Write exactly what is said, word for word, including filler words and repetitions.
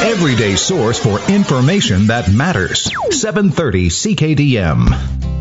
everyday source for information that matters. seven thirty C K D M.